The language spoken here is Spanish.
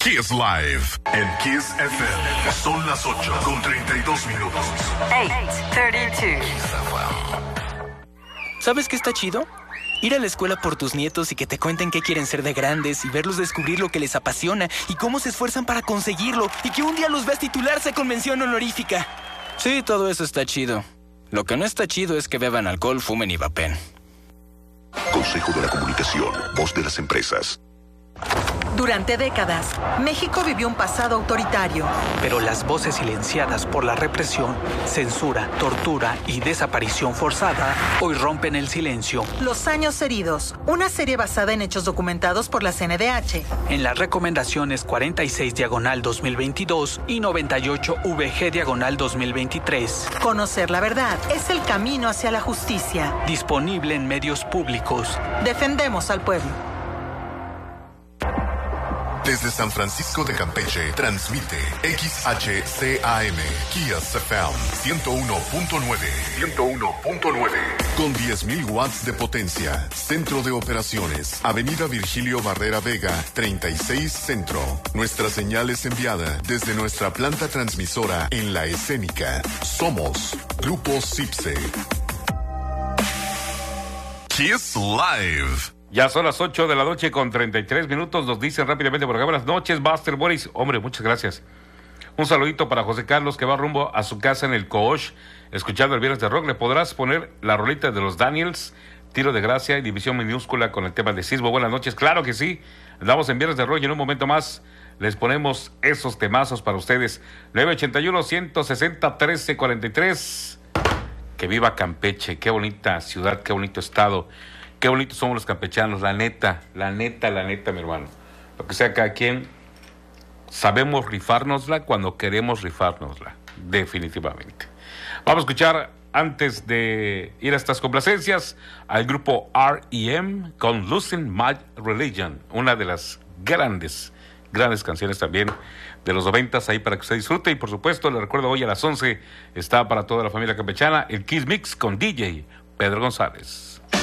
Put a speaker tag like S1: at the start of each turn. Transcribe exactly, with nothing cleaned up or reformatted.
S1: Kiss Live en Kiss F M. Son las ocho con treinta y dos minutos.
S2: ocho treinta y dos.
S3: ¿Sabes qué está chido? Ir a la escuela por tus nietos y que te cuenten qué quieren ser de grandes y verlos descubrir lo que les apasiona y cómo se esfuerzan para conseguirlo y que un día los veas titularse con mención honorífica. Sí, todo eso está chido. Lo que no está chido es que beban alcohol, fumen y vapen.
S4: Consejo de la Comunicación, voz de las empresas.
S2: Durante décadas, México vivió un pasado autoritario.
S5: Pero las voces silenciadas por la represión, censura, tortura y desaparición forzada hoy rompen el silencio.
S2: Los años heridos, una serie basada en hechos documentados por la C N D H.
S5: En las recomendaciones cuarenta y seis diagonal dos mil veintidós y noventa y ocho V G diagonal dos mil veintitrés.
S2: Conocer la verdad es el camino hacia la justicia.
S5: Disponible en medios públicos.
S2: Defendemos al pueblo.
S1: Desde San Francisco de Campeche, transmite X H C A M, Kiss F M, ciento uno punto nueve. ciento uno punto nueve. Con diez mil watts de potencia. Centro de Operaciones, Avenida Virgilio Barrera Vega, treinta y seis Centro. Nuestra señal es enviada desde nuestra planta transmisora en La Escénica. Somos Grupo Cipse. Kiss Live.
S6: Ya son las ocho de la noche con treinta y tres minutos. Nos dicen rápidamente por acá: buenas noches, Buster Boris. Hombre, muchas gracias. Un saludito para José Carlos, que va rumbo a su casa en el Coosh, escuchando el Viernes de Rock. ¿Le podrás poner la rolita de los Daniels, Tiro de Gracia y División Minúscula con el tema de Sismo? Buenas noches, claro que sí. Andamos en Viernes de Rock y en un momento más les ponemos esos temazos para ustedes. nueve ochenta y uno, ciento sesenta, trece cuarenta y tres. Que viva Campeche, qué bonita ciudad, qué bonito estado. Qué bonitos somos los campechanos, la neta, la neta, la neta, mi hermano. Lo que sea cada quien, sabemos rifárnosla cuando queremos rifárnosla, definitivamente. Vamos a escuchar, antes de ir a estas complacencias, al grupo R E M con Losing My Religion, una de las grandes, grandes canciones también de los noventas, ahí para que usted disfrute. Y por supuesto, le recuerdo, hoy a las once está para toda la familia campechana el Kiss Mix con D J Pedro González.